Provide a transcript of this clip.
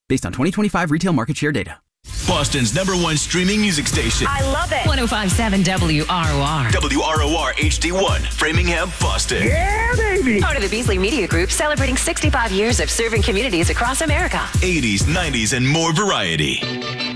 based on 2025 retail market share data. Boston's #1 streaming music station. I love it. 105.7 WROR. WROR HD1, Framingham, Boston. Yeah, baby. Part of the Beasley Media Group, celebrating 65 years of serving communities across America. 80s, 90s, and more variety.